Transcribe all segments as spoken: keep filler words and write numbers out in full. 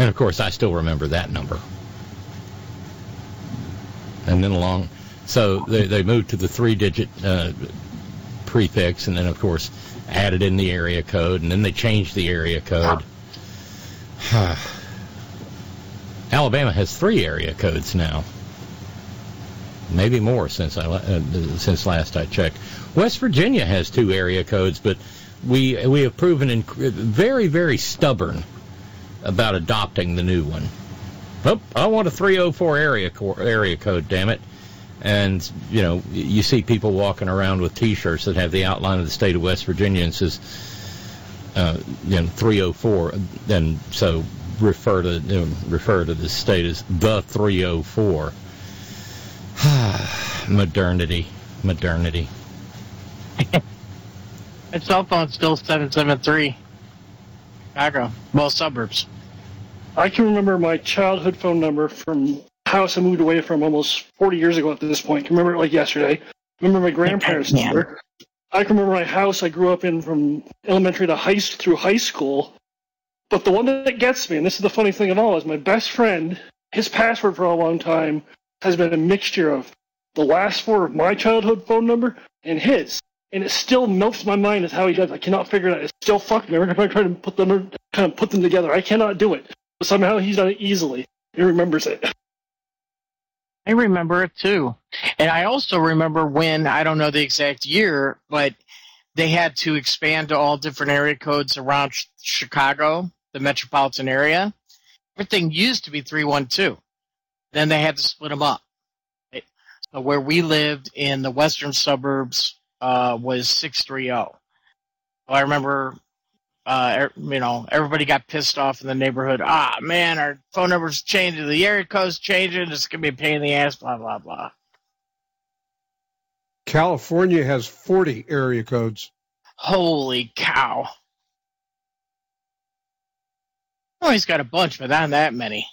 And, of course, I still remember that number. And then along, so they, they moved to the three-digit uh, prefix, and then, of course, added in the area code, and then they changed the area code. Alabama has three area codes now. Maybe more since I uh, since last I checked. West Virginia has two area codes, but we we have proven inc- very, very stubborn about adopting the new one. Oh, I want a three oh four area co- area code, damn it. And, you know, you see people walking around with T-shirts that have the outline of the state of West Virginia and says, uh, you know, three oh four, and so refer to you know, refer to the state as the three oh four. modernity, modernity. My cell phone's still seven seven three. Chicago, well, suburbs. I can remember my childhood phone number from the house I moved away from almost forty years ago at this point. I can remember it like yesterday. I remember my grandparents' Yeah. number. I can remember my house I grew up in from elementary to high through high school. But the one that gets me, and this is the funny thing of all, is my best friend, his password for a long time has been a mixture of the last four of my childhood phone number and his. And it still melts my mind as how he does. I cannot figure it out. It's still fucking me. Every time I try to put them, kind of put them together, I cannot do it. But somehow he's done it easily. He remembers it. I remember it too. And I also remember when, I don't know the exact year, but they had to expand to all different area codes around ch- Chicago, the metropolitan area. Everything used to be three one two. Then they had to split them up. Right? So where we lived in the western suburbs uh, was six three zero. So I remember, uh, you know, everybody got pissed off in the neighborhood. Ah, man, our phone number's changing. The area code's changing. It's going to be a pain in the ass, blah, blah, blah. California has forty area codes. Holy cow. Oh, he's got a bunch, but not that many.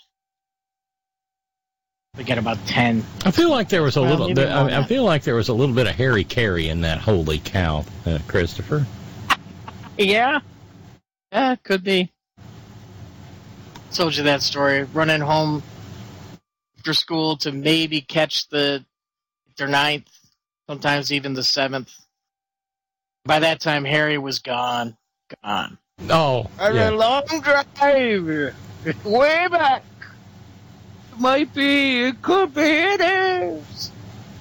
We got about ten. I feel like there was a Well, little. maybe The, more than I, I that. feel like there was a little bit of Harry Carey in that holy cow, uh, Christopher. Yeah? Yeah, could be. Told you that story. Running home after school to maybe catch the their ninth, sometimes even the seventh. By that time, Harry was gone. Gone. Oh, A yeah. long drive. Way back. Might be. It could be. It is.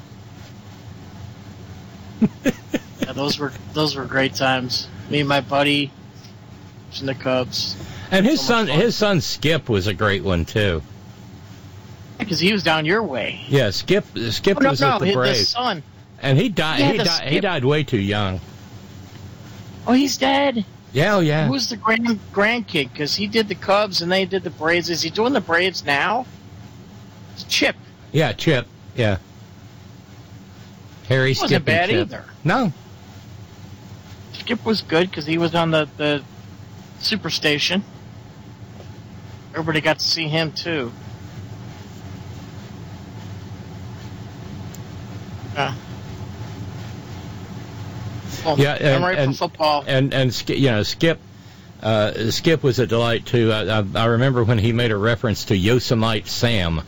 Yeah, those were those were great times. Me and my buddy, watching the Cubs. And his So son, much fun. his son Skip was a great one too. Because he was down your way. Yeah, Skip, Skip Oh, no, was no, with the his, the Braves, son. and he died. Yeah, he the died. He Skip. died way too young. Oh, he's dead. Yeah, oh yeah. Who's the grand grandkid? Because he did the Cubs and they did the Braves. Is he doing the Braves now? It's Chip. Yeah, Chip. Yeah. Harry He Skip wasn't and bad Chip. either. No. Skip was good because he was on the, the Superstation. Everybody got to see him too. Yeah. Well, Yeah, I'm and- ready and- for football. And and Sk- you know Skip, uh, Skip was a delight too. I, I, I remember when he made a reference to Yosemite Sam.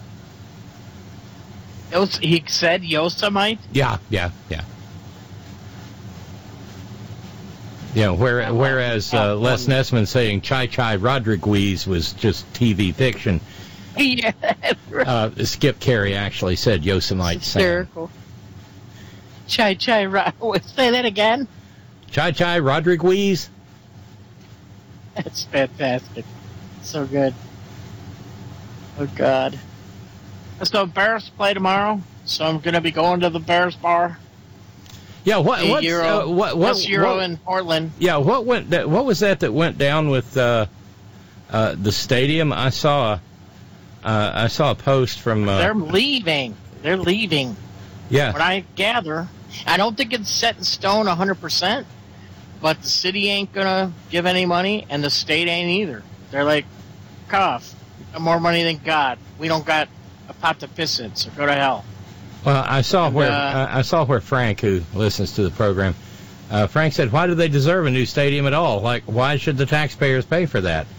Yos- he said Yosemite. Yeah, yeah, yeah. Yeah, where, whereas uh, Les Nessman saying Chai Chai Rodriguez was just T V fiction, Yeah, uh, Skip Carey actually said Yosemite Sam. hysterical. Chai Chai Ro- Say that again. Chai Chai Rodriguez? That's fantastic. So good. Oh, God. So, Bears play tomorrow, so I'm going to be going to the Bears bar. Yeah, what The what's, Euro, uh, what what, West Euro what in Portland. yeah, what went that, what was that that went down with uh, uh, the stadium? I saw a, uh, I saw a post from uh, They're leaving. They're leaving. yeah. What I gather, I don't think it's set in stone one hundred percent, but the city ain't going to give any money, and the state ain't either. They're like, cough, we got more money than God. We don't got a pot to piss in, so go to hell. Well, I saw And, where uh, I I saw where Frank, who listens to the program, uh, Frank said, "Why do they deserve a new stadium at all? Like, why should the taxpayers pay for that?"